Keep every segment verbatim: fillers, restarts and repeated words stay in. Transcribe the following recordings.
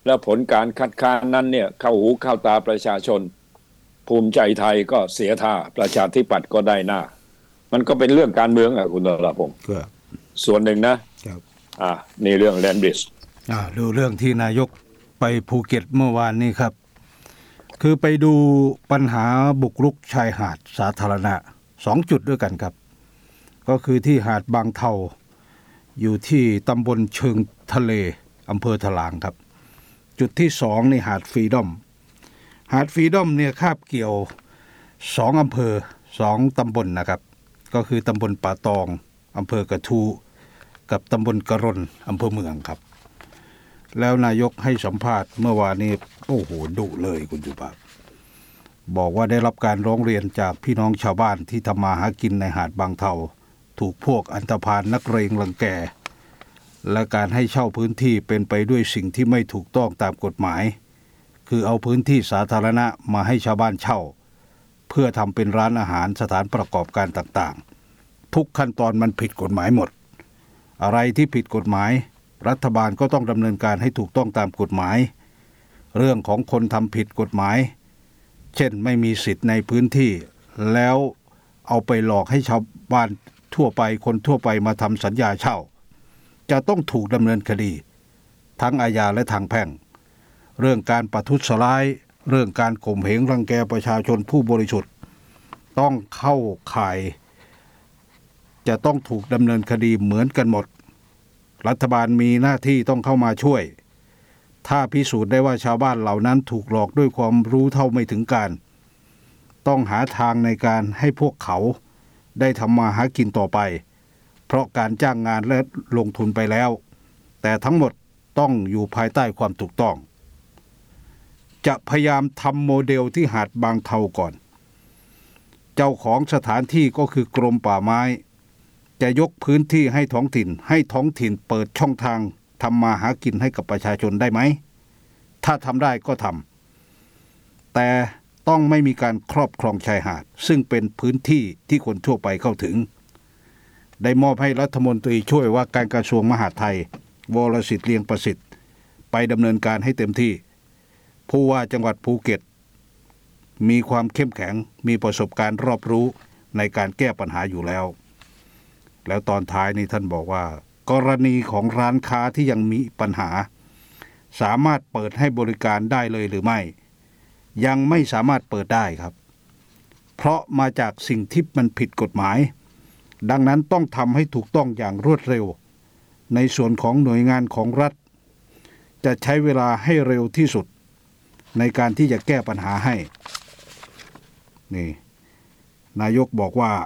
แล้วผลการคัดค้านนั้นเนี่ยเข้าหูเข้าตาประชาชนภูมิใจไทยก็เสียท่าประชาธิปัตย์ก็ได้หน้ามันก็เป็นเรื่องการเมืองอ่ะคุณนราพงศ์ส่วนหนึ่งนะครับอ่านี่เรื่องแลนด์บริดจ์อ่าดูเรื่องที่นายกไปภูเก็ตเมื่อวานนี้ครับคือไปดูปัญหาบุกรุกชายหาดสาธารณะสองจุดด้วยกันครับก็คือที่หาดบางเทาอยู่ที่ตำบลเชิงทะเลอำเภอถลางครับจุดที่สองในหาดฟรีดอมหาดฟรีดอมเนี่ยคาบเกี่ยวสองอำเภอสองตำบลนะครับก็คือตำบลป่าตองอำเภอกระทูกับตำบลกระรนอำเภอเมืองครับแล้วนายกให้สัมภาษณ์เมื่อวานนี้โอ้โหดุเลยคุณจุภาพบอกว่าได้รับการร้องเรียนจากพี่น้องชาวบ้านที่ทำมาหากินในหาดบางเทาถูกพวกอันธพาลนักเลงรังแกและการให้เช่าพื้นที่เป็นไปด้วยสิ่งที่ไม่ถูกต้องตามกฎหมายคือเอาพื้นที่สาธารณะมาให้ชาวบ้านเช่าเพื่อทำเป็นร้านอาหารสถานประกอบการต่างๆทุกขั้นตอนมันผิดกฎหมายหมดอะไรที่ผิดกฎหมายรัฐบาลก็ต้องดำเนินการให้ถูกต้องตามกฎหมายเรื่องของคนทำผิดกฎหมายเช่นไม่มีสิทธิ์ในพื้นที่แล้วเอาไปหลอกให้ชาวบ้านทั่วไปคนทั่วไปมาทำสัญญาเช่าจะต้องถูกดำเนินคดีทั้งอาญาและทางแพ่งเรื่องการประทุษร้ายเรื่องการข่มเหงรังแกประชาชนผู้บริสุทธิ์ต้องเข้าข่ายจะต้องถูกดำเนินคดีเหมือนกันหมดรัฐบาลมีหน้าที่ต้องเข้ามาช่วยถ้าพิสูจน์ได้ว่าชาวบ้านเหล่านั้นถูกหลอกด้วยความรู้เท่าไม่ถึงการต้องหาทางในการให้พวกเขาได้ทำมาหากินต่อไปเพราะการจ้างงานและลงทุนไปแล้วแต่ทั้งหมดต้องอยู่ภายใต้ความถูกต้องจะพยายามทำโมเดลที่หาดบางเทาก่อนเจ้าของสถานที่ก็คือกรมป่าไม้จะยกพื้นที่ให้ท้องถิ่นให้ท้องถิ่นเปิดช่องทางทำมาหากินให้กับประชาชนได้ไหมถ้าทำได้ก็ทำแต่ต้องไม่มีการครอบครองชายหาดซึ่งเป็นพื้นที่ที่คนทั่วไปเข้าถึงได้มอบให้รัฐมนตรีช่วยว่าการกระทรวงมหาดไทยวรสิทธิ์เลียงประสิทธิ์ไปดำเนินการให้เต็มที่ผู้ว่าจังหวัดภูเก็ตมีความเข้มแข็งมีประสบการณ์รอบรู้ในการแก้ปัญหาอยู่แล้วแล้วตอนท้ายนี้ท่านบอกว่ากรณีของร้านค้าที่ยังมีปัญหาสามารถเปิดให้บริการได้เลยหรือไม่ยังไม่สามารถเปิดได้ครับเพราะมาจากสิ่งที่มันผิดกฎหมายดังนั้นต้องทำให้ถูกต้องอย่างรวดเร็วในส่วนของหน่วยงานของรัฐจะใช้เวลาให้เร็วที่สุดในการที่จะแก้ปัญหาให้นี่นายกบอกว่า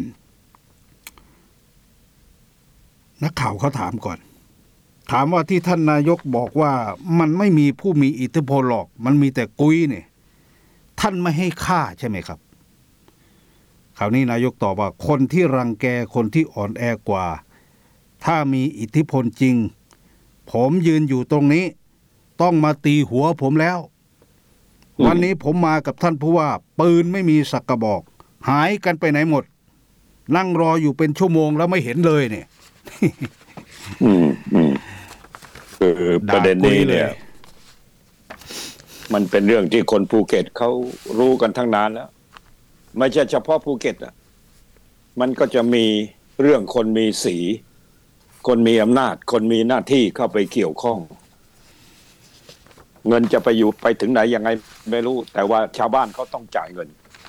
นักข่าวเขาถามก่อนถามว่าที่ท่านนายกบอกว่ามันไม่มีผู้มีอิทธิพลหรอกมันมีแต่กุ้ยเนี่ยท่านไม่ให้ค่าใช่ไหมครับคราวนี้นายกตอบว่าคนที่รังแกคนที่อ่อนแอกว่าถ้ามีอิทธิพลจริงผมยืนอยู่ตรงนี้ต้องมาตีหัวผมแล้ววันนี้ผมมากับท่านผู้ว่าปืนไม่มีสักกระบอกหายกันไปไหนหมดนั่งรออยู่เป็นชั่วโมงแล้วไม่เห็นเลยเนี่ยอืมอืมคือประเด็นนี้เนี่ยมันเป็นเรื่องที่คนภูเก็ตเขารู้กันทั้งนานแล้วไม่ใช่เฉพาะภูเก็ตอ่ะมันก็จะมีเรื่องคนมีสีคนมีอำนาจคนมีหน้าที่เข้าไปเกี่ยวข้องเงินจะไปอยู่ไปถึงไหนยังไงไม่รู้แต่ว่าชาวบ้านเขาต้องจ่ายเงิน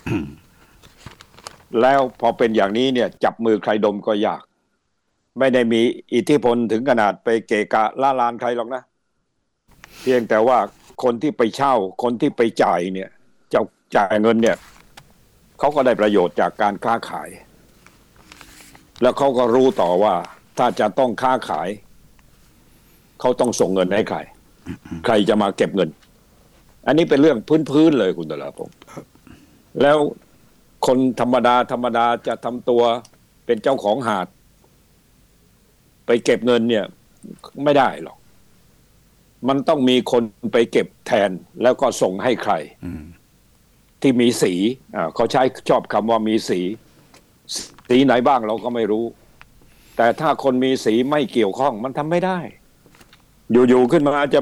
แล้วพอเป็นอย่างนี้เนี่ยจับมือใครดมก็ยากไม่ได้มีอิทธิพลถึงขนาดไปเกะกะล่าลานใครหรอกนะเพียงแต่ว่าคนที่ไปเช่าคนที่ไปจ่ายเนี่ยจะจ่ายเงินเนี่ยเขาก็ได้ประโยชน์จากการค้าขายแล้วเขาก็รู้ต่อว่าถ้าจะต้องค้าขายเขาต้องส่งเงินให้ใครใครจะมาเก็บเงินอันนี้เป็นเรื่องพื้นๆเลยคุณตลาพงศ์แล้วคนธรรมดาธรรมดาจะทำตัวเป็นเจ้าของหาดไปเก็บเงินเนี่ยไม่ได้หรอกมันต้องมีคนไปเก็บแทนแล้วก็ส่งให้ใครที่มีสีอ่าเขาใช้ชอบคำว่ามีสีสีไหนบ้างเราก็ไม่รู้แต่ถ้าคนมีสีไม่เกี่ยวข้องมันทำไม่ได้อยู่ๆขึ้นมาจะ